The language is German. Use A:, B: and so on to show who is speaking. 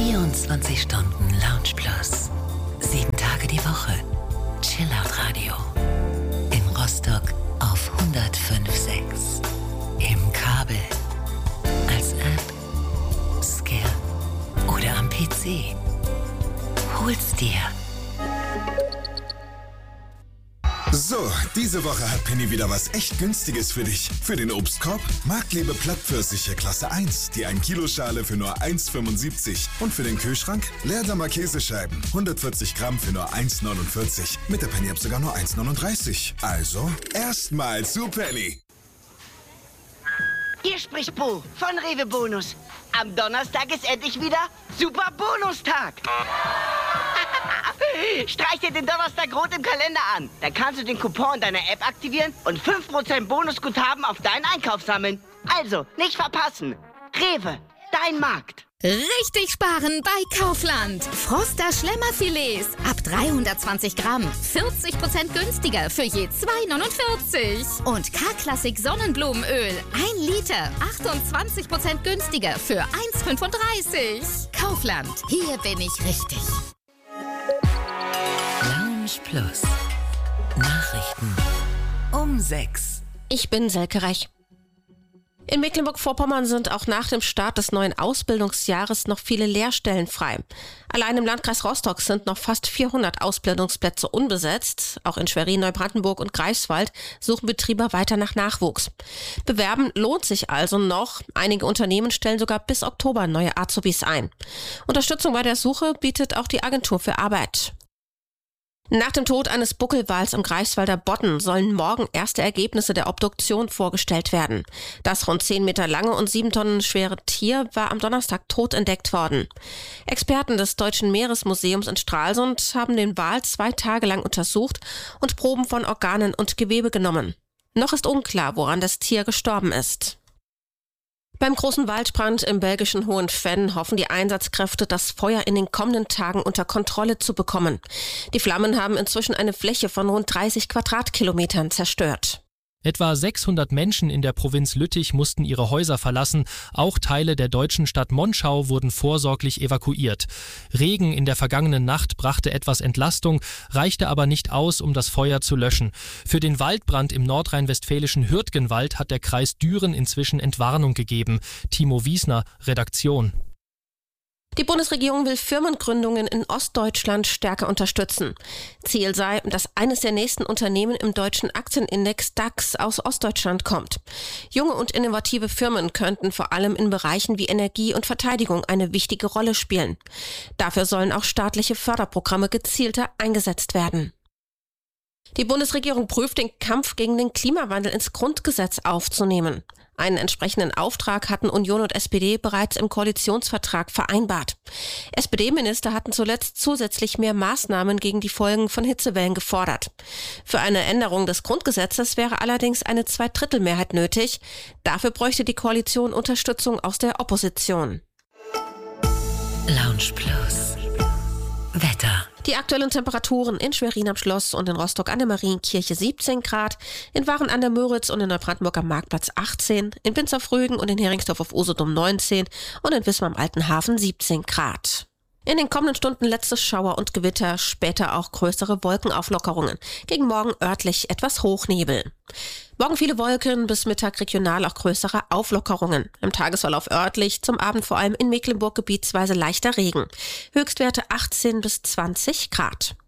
A: 24 Stunden Lounge Plus. 7 Tage die Woche. Chillout Radio. In Rostock auf 105.6. Im Kabel. Als App. Skill. Oder am PC. Hol's dir.
B: So, diese Woche hat Penny wieder was echt Günstiges für dich. Für den Obstkorb Marktlebe Plattpfirsiche Klasse 1, die 1 Kilo Schale für nur 1,75. Und für den Kühlschrank Leerdammer Käsescheiben, 140 Gramm für nur 1,49. Mit der Penny-App sogar nur 1,39. Also, erstmal zu Penny.
C: Hier spricht Bo von Rewe Bonus. Am Donnerstag ist endlich wieder Super Bonustag. Streich dir den Donnerstag rot im Kalender an. Da kannst du den Coupon deiner App aktivieren und 5% Bonusguthaben auf deinen Einkauf sammeln. Also, nicht verpassen. Rewe, dein Markt.
D: Richtig sparen bei Kaufland. Froster Schlemmerfilets ab 320 Gramm. 40% günstiger für je 2,49. Und K-Klassik Sonnenblumenöl 1 Liter. 28% günstiger für 1,35. Kaufland, hier bin ich richtig.
A: Lounge Plus. Nachrichten um 6.
E: Ich bin Selke Reich. In Mecklenburg-Vorpommern sind auch nach dem Start des neuen Ausbildungsjahres noch viele Lehrstellen frei. Allein im Landkreis Rostock sind noch fast 400 Ausbildungsplätze unbesetzt. Auch in Schwerin, Neubrandenburg und Greifswald suchen Betriebe weiter nach Nachwuchs. Bewerben lohnt sich also noch. Einige Unternehmen stellen sogar bis Oktober neue Azubis ein. Unterstützung bei der Suche bietet auch die Agentur für Arbeit. Nach dem Tod eines Buckelwals im Greifswalder Bodden sollen morgen erste Ergebnisse der Obduktion vorgestellt werden. Das rund 10 Meter lange und 7 Tonnen schwere Tier war am Donnerstag tot entdeckt worden. Experten des Deutschen Meeresmuseums in Stralsund haben den Wal 2 Tage lang untersucht und Proben von Organen und Gewebe genommen. Noch ist unklar, woran das Tier gestorben ist. Beim großen Waldbrand im belgischen Hohenfenn hoffen die Einsatzkräfte, das Feuer in den kommenden Tagen unter Kontrolle zu bekommen. Die Flammen haben inzwischen eine Fläche von rund 30 Quadratkilometern zerstört.
F: Etwa 600 Menschen in der Provinz Lüttich mussten ihre Häuser verlassen. Auch Teile der deutschen Stadt Monschau wurden vorsorglich evakuiert. Regen in der vergangenen Nacht brachte etwas Entlastung, reichte aber nicht aus, um das Feuer zu löschen. Für den Waldbrand im nordrhein-westfälischen Hürtgenwald hat der Kreis Düren inzwischen Entwarnung gegeben. Timo Wiesner, Redaktion.
E: Die Bundesregierung will Firmengründungen in Ostdeutschland stärker unterstützen. Ziel sei, dass eines der nächsten Unternehmen im deutschen Aktienindex DAX aus Ostdeutschland kommt. Junge und innovative Firmen könnten vor allem in Bereichen wie Energie und Verteidigung eine wichtige Rolle spielen. Dafür sollen auch staatliche Förderprogramme gezielter eingesetzt werden. Die Bundesregierung prüft, den Kampf gegen den Klimawandel ins Grundgesetz aufzunehmen. Einen entsprechenden Auftrag hatten Union und SPD bereits im Koalitionsvertrag vereinbart. SPD-Minister hatten zuletzt zusätzlich mehr Maßnahmen gegen die Folgen von Hitzewellen gefordert. Für eine Änderung des Grundgesetzes wäre allerdings eine Zweidrittelmehrheit nötig. Dafür bräuchte die Koalition Unterstützung aus der Opposition.
A: Lounge Plus. Wetter.
E: Die aktuellen Temperaturen in Schwerin am Schloss und in Rostock an der Marienkirche 17 Grad, in Waren an der Müritz und in Neubrandenburg am Marktplatz 18, in Binz auf Rügen und in Heringsdorf auf Usedom 19 und in Wismar am Alten Hafen 17 Grad. In den kommenden Stunden letztes Schauer und Gewitter, später auch größere Wolkenauflockerungen. Gegen morgen örtlich etwas Hochnebel. Morgen viele Wolken, bis Mittag regional auch größere Auflockerungen. Im Tagesverlauf örtlich, zum Abend vor allem in Mecklenburg gebietsweise leichter Regen. Höchstwerte 18 bis 20 Grad.